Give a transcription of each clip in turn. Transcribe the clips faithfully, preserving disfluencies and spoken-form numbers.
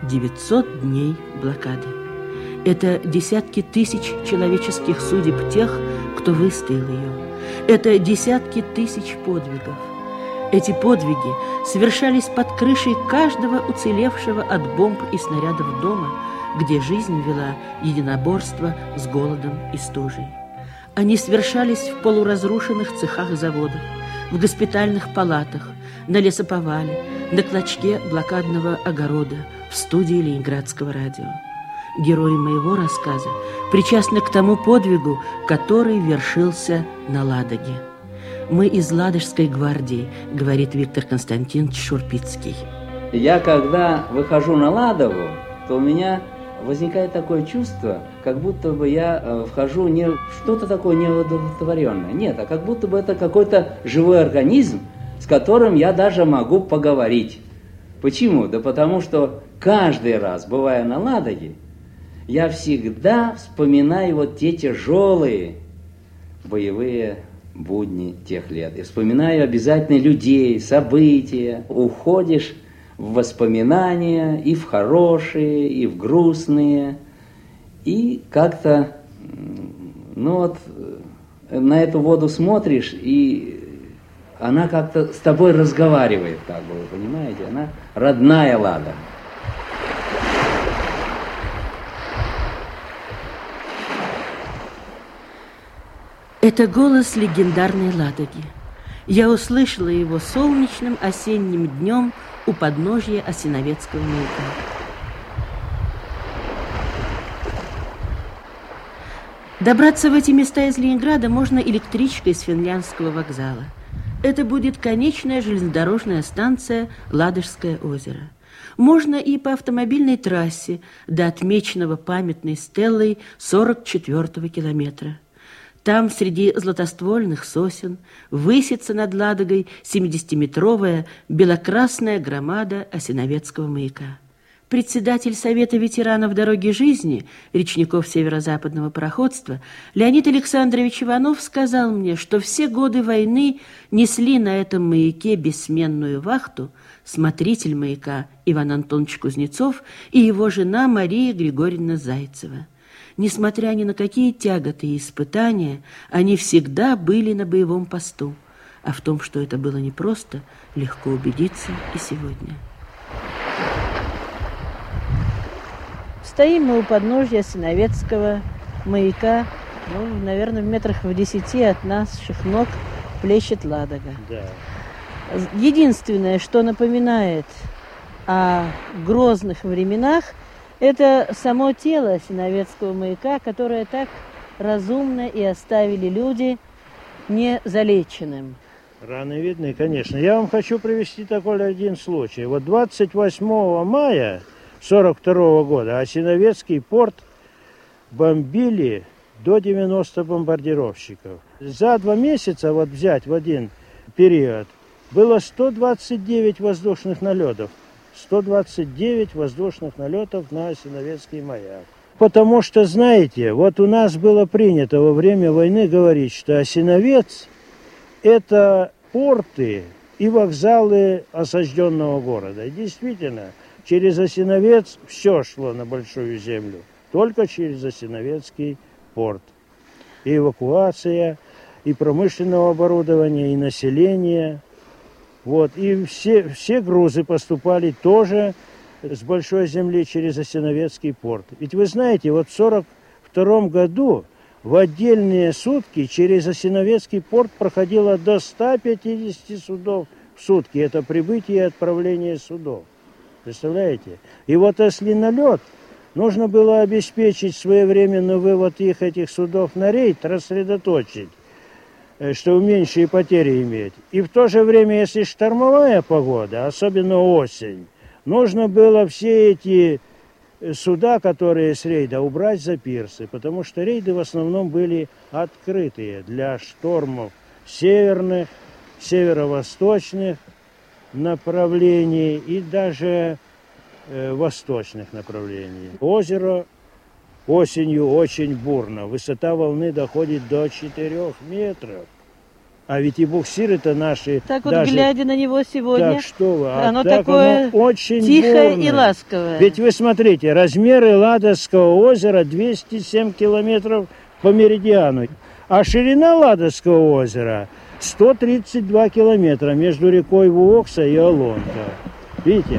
девятьсот дней блокады. Это десятки тысяч человеческих судеб тех, кто выстоял ее. Это десятки тысяч подвигов. Эти подвиги совершались под крышей каждого уцелевшего от бомб и снарядов дома, где жизнь вела единоборство с голодом и стужей. Они совершались в полуразрушенных цехах заводов, в госпитальных палатах, на лесоповале, на клочке блокадного огорода, в студии Ленинградского радио. Герои моего рассказа причастны к тому подвигу, который вершился на Ладоге. «Мы из Ладожской гвардии», — говорит Виктор Константинович Шурпицкий. Я, когда выхожу на Ладогу, то у меня возникает такое чувство, как будто бы я вхожу не в что-то такое неудовлетворенное. Нет, а как будто бы это какой-то живой организм, с которым я даже могу поговорить. Почему? Да потому что каждый раз, бывая на Ладоге, я всегда вспоминаю вот те тяжелые боевые будни тех лет. И вспоминаю обязательно людей, события. Уходишь в воспоминания и в хорошие, и в грустные. И как-то, ну вот, на эту воду смотришь, и она как-то с тобой разговаривает, как бы, вы понимаете? Она родная Лада. Это голос легендарной Ладоги. Я услышала его солнечным осенним днем у подножья Осиновецкого маяка. Добраться в эти места из Ленинграда можно электричкой с Финляндского вокзала. Это будет конечная железнодорожная станция Ладожское озеро. Можно и по автомобильной трассе до отмеченного памятной стеллой сорок четвёртого километра. Там, среди златоствольных сосен, высится над Ладогой семидесятиметровая белокрасная громада Осиновецкого маяка. Председатель Совета ветеранов дороги жизни, речников северо-западного пароходства, Леонид Александрович Иванов сказал мне, что все годы войны несли на этом маяке бессменную вахту смотритель маяка Иван Антонович Кузнецов и его жена Мария Григорьевна Зайцева. Несмотря ни на какие тяготы и испытания, они всегда были на боевом посту. А в том, что это было непросто, легко убедиться и сегодня. Стоим мы у подножья Осиновецкого маяка, ну, наверное, в метрах в десяти от наших ног плещет Ладога. Да. Единственное, что напоминает о грозных временах, это само тело Осиновецкого маяка, которое так разумно и оставили люди незалеченным. Раны видны, конечно. Я вам хочу привести такой один случай. Вот двадцать восьмого мая сорок второго года Осиновецкий порт бомбили до девяноста бомбардировщиков. За два месяца, вот взять в один период, было сто двадцать девять воздушных налетов. сто двадцать девять воздушных налетов на Осиновецкий маяк. Потому что, знаете, вот у нас было принято во время войны говорить, что Осиновец – это порты и вокзалы осажденного города. И действительно, через Осиновец все шло на Большую Землю, только через Осиновецкий порт. И эвакуация, и промышленного оборудования, и населения. Вот, и все, все грузы поступали тоже с Большой Земли через Осиновецкий порт. Ведь вы знаете, вот в сорок втором году в отдельные сутки через Осиновецкий порт проходило до ста пятидесяти судов в сутки. Это прибытие и отправление судов. Представляете? И вот если налет, нужно было обеспечить своевременный вывод их, этих судов на рейд, рассредоточить, чтобы меньшие потери иметь. И в то же время, если штормовая погода, особенно осень, нужно было все эти суда, которые с рейда, убрать за пирсы, потому что рейды в основном были открытые для штормов северных, северо-восточных направлений и даже э, восточных направлений. Озеро осенью очень бурно. Высота волны доходит до четырёх метров. А ведь и буксиры-то наши... Так вот, даже... глядя на него сегодня, так что вы, а оно так такое оно очень тихое бурное. И ласковое. Ведь вы смотрите, размеры Ладожского озера двести семь километров по меридиану. А ширина Ладожского озера сто тридцать два километра между рекой Вуокса и Олонка. Видите?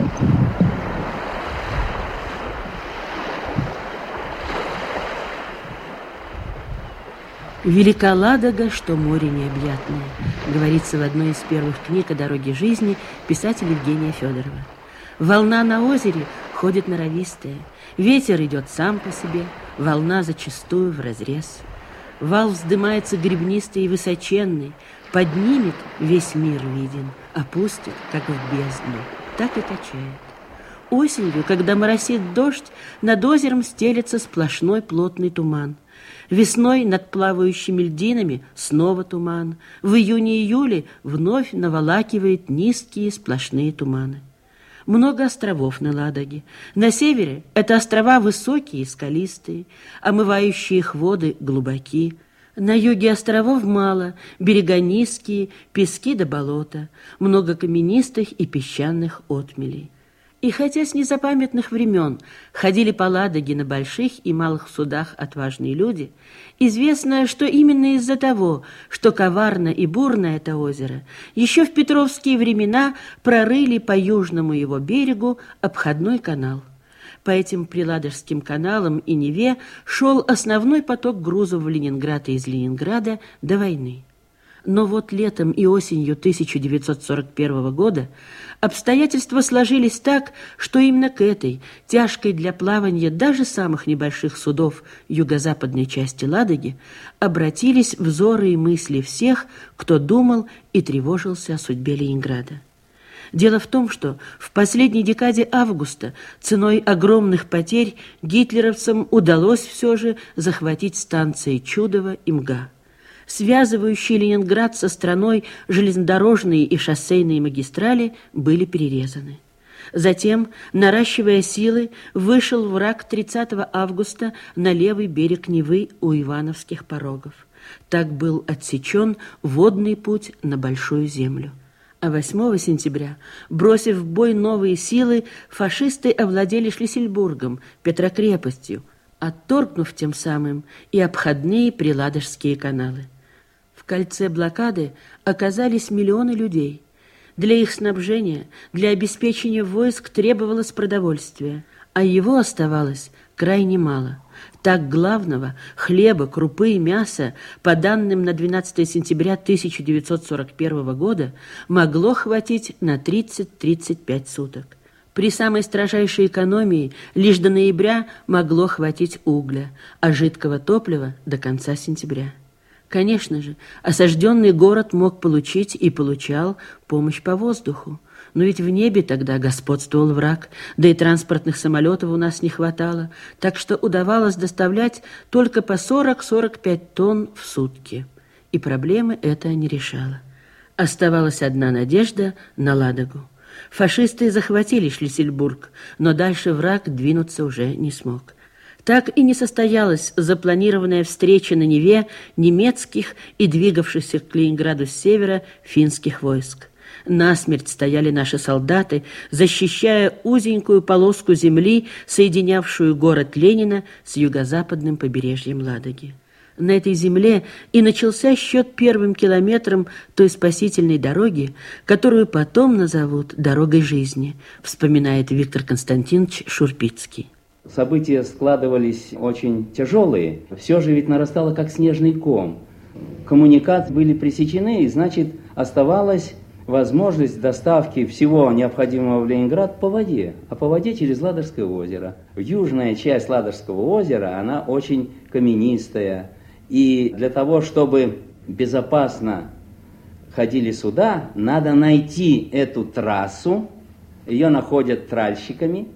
«Велика Ладога, что море необъятное», говорится в одной из первых книг о дороге жизни писателя Евгения Федорова. Волна на озере ходит норовистая, ветер идет сам по себе, волна зачастую вразрез. Вал вздымается гребнистый и высоченный, поднимет, весь мир виден, опустит, как в бездну, так и качает. Осенью, когда моросит дождь, над озером стелется сплошной плотный туман. Весной над плавающими льдинами снова туман. В июне-июле вновь наволакивает низкие сплошные туманы. Много островов на Ладоге. На севере это острова высокие и скалистые, омывающие их воды глубоки. На юге островов мало, берега низкие, пески до болота, много каменистых и песчаных отмелей. И хотя с незапамятных времен ходили по Ладоге на больших и малых судах отважные люди, известно, что именно из-за того, что коварно и бурно это озеро, еще в петровские времена прорыли по южному его берегу обходной канал. По этим приладожским каналам и Неве шел основной поток грузов в Ленинград и из Ленинграда до войны. Но вот летом и осенью тысяча девятьсот сорок первого года обстоятельства сложились так, что именно к этой, тяжкой для плавания даже самых небольших судов юго-западной части Ладоги, обратились взоры и мысли всех, кто думал и тревожился о судьбе Ленинграда. Дело в том, что в последней декаде августа ценой огромных потерь гитлеровцам удалось все же захватить станции Чудово и Мга. Связывающие Ленинград со страной железнодорожные и шоссейные магистрали были перерезаны. Затем, наращивая силы, вышел враг тридцатого августа на левый берег Невы у Ивановских порогов. Так был отсечен водный путь на Большую Землю. А восьмого сентября, бросив в бой новые силы, фашисты овладели Шлиссельбургом, Петрокрепостью, отторгнув тем самым и обходные приладожские каналы. В кольце блокады оказались миллионы людей. Для их снабжения, для обеспечения войск требовалось продовольствие, а его оставалось крайне мало. Так главного – хлеба, крупы и мяса, по данным на двенадцатое сентября тысяча девятьсот сорок первого года, могло хватить на тридцать-тридцать пять суток. При самой строжайшей экономии лишь до ноября могло хватить угля, а жидкого топлива до конца сентября. Конечно же, осажденный город мог получить и получал помощь по воздуху. Но ведь в небе тогда господствовал враг, да и транспортных самолетов у нас не хватало, так что удавалось доставлять только по сорок-сорок пять тонн в сутки. И проблемы это не решало. Оставалась одна надежда на Ладогу. Фашисты захватили Шлиссельбург, но дальше враг двинуться уже не смог. Так и не состоялась запланированная встреча на Неве немецких и двигавшихся к Ленинграду с севера финских войск. Насмерть стояли наши солдаты, защищая узенькую полоску земли, соединявшую город Ленина с юго-западным побережьем Ладоги. На этой земле и начался счет первым километром той спасительной дороги, которую потом назовут «дорогой жизни», вспоминает Виктор Константинович Шурпицкий. События складывались очень тяжелые. Все же ведь нарастало как снежный ком. Коммуникации были пресечены, и значит оставалась возможность доставки всего необходимого в Ленинград по воде, а по воде через Ладожское озеро. Южная часть Ладожского озера, она очень каменистая, и для того, чтобы безопасно ходили суда, надо найти эту трассу, ее находят тральщиками,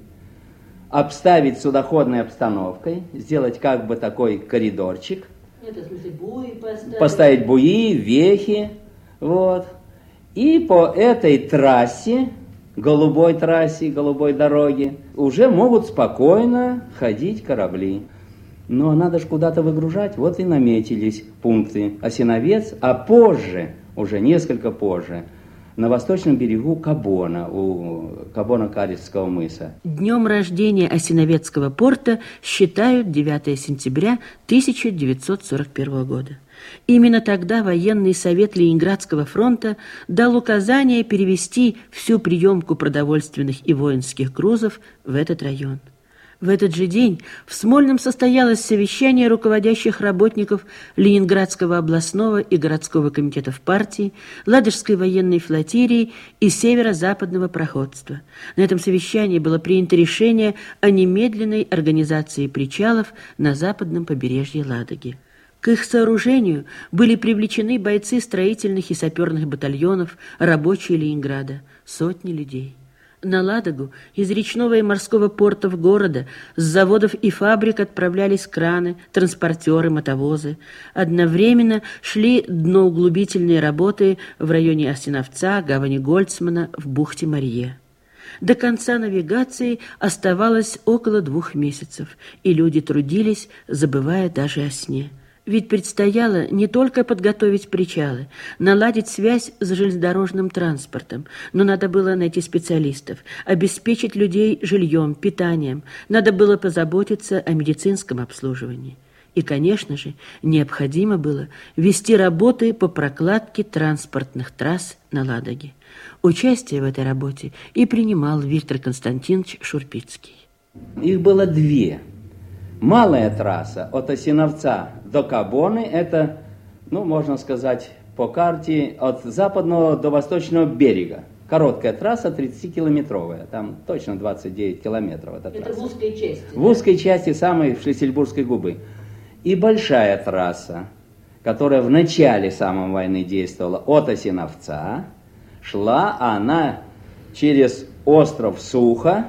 обставить судоходной обстановкой, сделать как бы такой коридорчик. Это, в смысле, буи поставить. Поставить буи, вехи, вот. И по этой трассе, голубой трассе, голубой дороге, уже могут спокойно ходить корабли. Но надо же куда-то выгружать, вот и наметились пункты Осиновец, а позже уже несколько позже, на восточном берегу Кабона, у Кабона-Карибского мыса. Днем рождения Осиновецкого порта считают девятое сентября тысяча девятьсот сорок первого года. Именно тогда военный совет Ленинградского фронта дал указание перевести всю приемку продовольственных и воинских грузов в этот район. В этот же день в Смольном состоялось совещание руководящих работников Ленинградского областного и городского комитетов партии, Ладожской военной флотилии и северо-западного проходства. На этом совещании было принято решение о немедленной организации причалов на западном побережье Ладоги. К их сооружению были привлечены бойцы строительных и саперных батальонов, рабочие Ленинграда, сотни людей. На Ладогу из речного и морского портов города, с заводов и фабрик отправлялись краны, транспортеры, мотовозы. Одновременно шли дноуглубительные работы в районе Осиновца, гавани Гольцмана, в бухте Марье. До конца навигации оставалось около двух месяцев, и люди трудились, забывая даже о сне. Ведь предстояло не только подготовить причалы, наладить связь с железнодорожным транспортом, но надо было найти специалистов, обеспечить людей жильем, питанием, надо было позаботиться о медицинском обслуживании. И, конечно же, необходимо было вести работы по прокладке транспортных трасс на Ладоге. Участие в этой работе и принимал Виктор Константинович Шурпицкий. Их было две. Малая трасса от Осиновца до Кабоны, это, ну, можно сказать, по карте от западного до восточного берега. Короткая трасса, тридцатикилометровая, там точно двадцать девять километров. Эта Это трасса. в узкой части. В узкой части самой Шлиссельбургской губы. И большая трасса, которая в начале самой войны действовала от Осиновца, шла она через остров Сухо,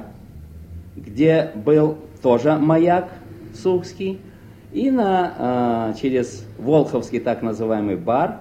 где был тоже маяк Сухский, и на, э, через Волховский так называемый бар,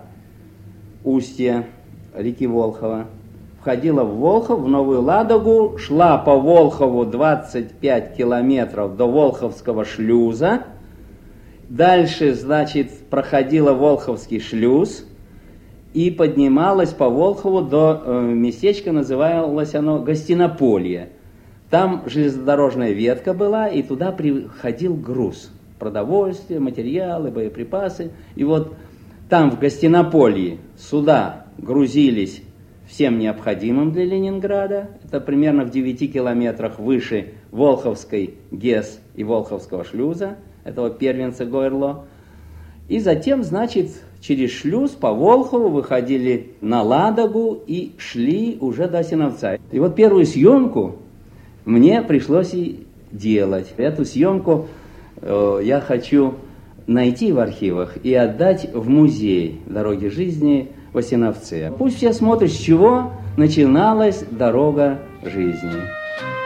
устье реки Волхова, входила в Волхов, в Новую Ладогу, шла по Волхову двадцать пять километров до Волховского шлюза, дальше, значит, проходила Волховский шлюз и поднималась по Волхову до э, местечка, называлось оно Гостинополье. Там железнодорожная ветка была, и туда приходил груз. Продовольствие, материалы, боеприпасы. И вот там, в Гостинополье, сюда грузились всем необходимым для Ленинграда. Это примерно в девяти километрах выше Волховской ГЭС и Волховского шлюза, этого первенца Гойрло. И затем, значит, через шлюз по Волхову выходили на Ладогу и шли уже до Осиновца. И вот первую съемку мне пришлось и делать. Эту съемку э, я хочу найти в архивах и отдать в музей «Дороги жизни» в Осиновце. Пусть все смотрят, с чего начиналась дорога жизни.